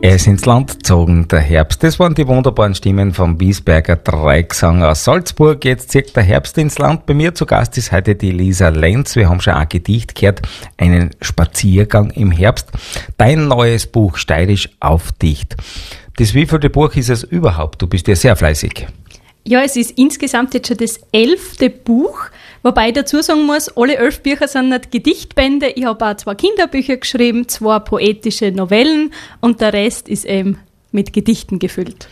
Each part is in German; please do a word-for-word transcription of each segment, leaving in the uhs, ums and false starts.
Er ist ins Land gezogen, der Herbst. Das waren die wunderbaren Stimmen vom Wiesberger Dreigesang aus Salzburg. Jetzt zieht der Herbst ins Land. Bei mir zu Gast ist heute die Lisa Lenz. Wir haben schon ein Gedicht gehört, einen Spaziergang im Herbst. Dein neues Buch, Steirisch auf Dicht. Das wievielte Buch ist es überhaupt? Du bist ja sehr fleißig. Ja, es ist insgesamt jetzt schon das elfte Buch, wobei ich dazu sagen muss, alle elf Bücher sind nicht Gedichtbände. Ich habe auch zwei Kinderbücher geschrieben, zwei poetische Novellen und der Rest ist eben mit Gedichten gefüllt.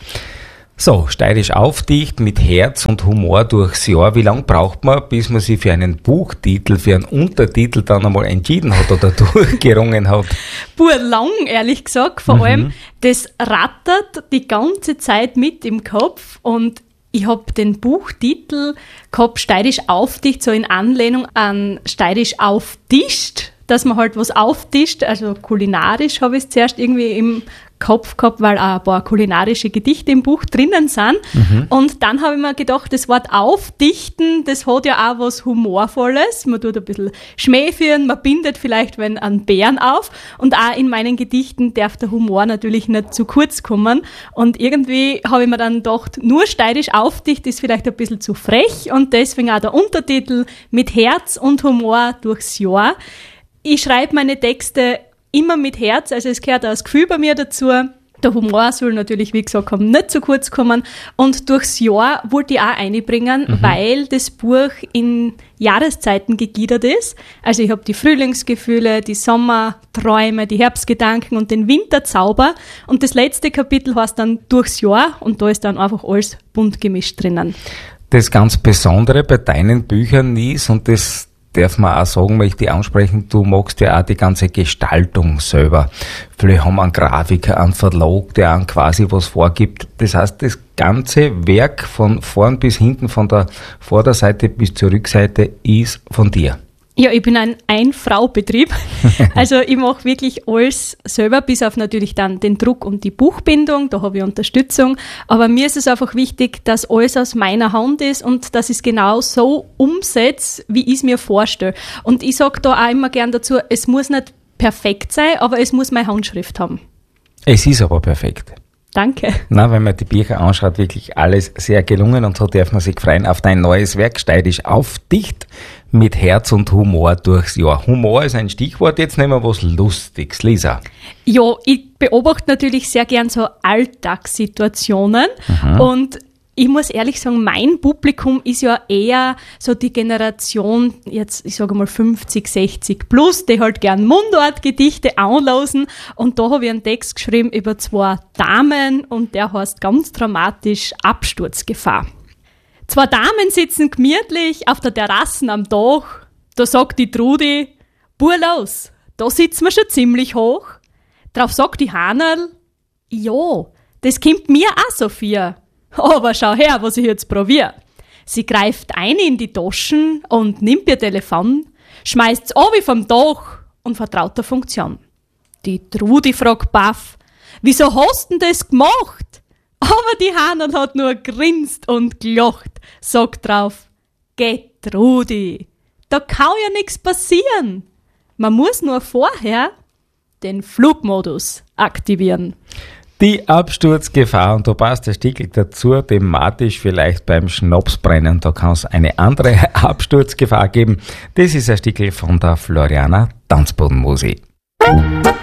So, steirisch auf Dicht, mit Herz und Humor durchs Jahr. Wie lange braucht man, bis man sich für einen Buchtitel, für einen Untertitel dann einmal entschieden hat oder durchgerungen hat? Pur lang, ehrlich gesagt. Vor Mhm. allem, das rattert die ganze Zeit mit im Kopf und ich habe den Buchtitel gehabt, Steirisch aufdicht, so in Anlehnung an Steirisch auftischt, dass man halt was auftischt, also kulinarisch habe ich es zuerst irgendwie im Kopf gehabt, weil auch ein paar kulinarische Gedichte im Buch drinnen sind. Mhm. Und dann habe ich mir gedacht, das Wort aufdichten, das hat ja auch was Humorvolles. Man tut ein bisschen Schmäh führen, man bindet vielleicht wenn einen Bären auf. Und auch in meinen Gedichten darf der Humor natürlich nicht zu kurz kommen. Und irgendwie habe ich mir dann gedacht, nur steirisch aufdicht ist vielleicht ein bisschen zu frech. Und deswegen auch der Untertitel mit Herz und Humor durchs Jahr. Ich schreibe meine Texte immer mit Herz, also es gehört auch das Gefühl bei mir dazu. Der Humor soll natürlich, wie gesagt, nicht zu kurz kommen. Und durchs Jahr wollte ich auch einbringen, mhm. weil das Buch in Jahreszeiten gegliedert ist. Also ich habe die Frühlingsgefühle, die Sommerträume, die Herbstgedanken und den Winterzauber. Und das letzte Kapitel heißt dann durchs Jahr und da ist dann einfach alles bunt gemischt drinnen. Das ganz Besondere bei deinen Büchern ist, und das darf man auch sagen, möchte ich ansprechen, du magst ja auch die ganze Gestaltung selber. Viele haben einen Grafiker, einen Verlag, der einem quasi was vorgibt. Das heißt, das ganze Werk von vorn bis hinten, von der Vorderseite bis zur Rückseite ist von dir. Ja, ich bin ein Ein-Frau-Betrieb. Also ich mache wirklich alles selber, bis auf natürlich dann den Druck und die Buchbindung. Da habe ich Unterstützung. Aber mir ist es einfach wichtig, dass alles aus meiner Hand ist und dass ich es genau so umsetze, wie ich es mir vorstelle. Und ich sage da auch immer gern dazu, es muss nicht perfekt sein, aber es muss meine Handschrift haben. Es ist aber perfekt. Danke. Na, wenn man die Bücher anschaut, wirklich alles sehr gelungen und so darf man sich freuen auf dein neues Werk, Steirisch auf Dicht, mit Herz und Humor durchs Jahr. Humor ist ein Stichwort, jetzt nehmen wir was Lustiges. Lisa. Ja, ich beobachte natürlich sehr gern so Alltagssituationen mhm. und ich muss ehrlich sagen, mein Publikum ist ja eher so die Generation, jetzt ich sage mal fünfzig, sechzig plus, die halt gern Mundartgedichte anlosen. Und da habe ich einen Text geschrieben über zwei Damen und der heißt ganz dramatisch Absturzgefahr. Zwei Damen sitzen gemütlich auf der Terrasse am Dach. Da sagt die Trudi, Bur los, da sitzen wir schon ziemlich hoch. Drauf sagt die Hanerl, ja, das kommt mir auch so viel. Aber schau her, was ich jetzt probiere. Sie greift ein in die Taschen und nimmt ihr Telefon, schmeißt's runter vom Dach und vertraut der Funktion. Die Trudi fragt baff, wieso hast denn das gemacht? Aber die Hanerl hat nur grinst und gelacht, sagt drauf, geh Trudi, da kann ja nichts passieren. Man muss nur vorher den Flugmodus aktivieren. Die Absturzgefahr, und da passt der Stickel dazu, thematisch vielleicht beim Schnapsbrennen, da kann es eine andere Absturzgefahr geben. Das ist ein Stickel von der Floriana Tanzbodenmusik.